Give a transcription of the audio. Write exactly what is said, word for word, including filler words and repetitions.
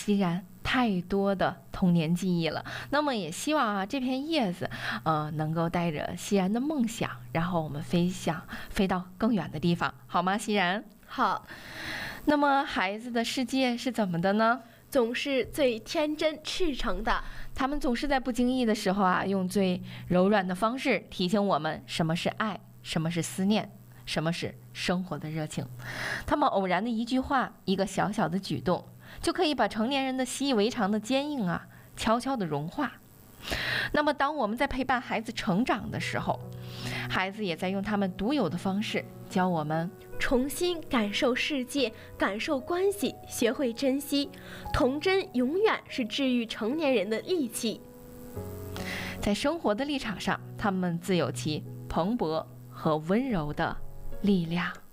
熙然太多的童年记忆了。那么也希望啊，这片叶子，呃，能够带着熙然的梦想，然后我们飞翔，飞到更远的地方，好吗？熙然？ 好。 那么孩子的世界是怎么的呢？ 总是最天真赤诚的。 他们总是在不经意的时候啊，用最柔软的方式提醒我们什么是爱，什么是思念，什么是生活的热情。他们偶然的一句话，一个小小的举动，就可以把成年人的习以为常的坚硬啊，悄悄地融化。那么当我们在陪伴孩子成长的时候，孩子也在用他们独有的方式教我们重新感受世界，感受关系，学会珍惜。童真永远是治愈成年人的利器。 在生活的立场上，他们自有其蓬勃和温柔的力量。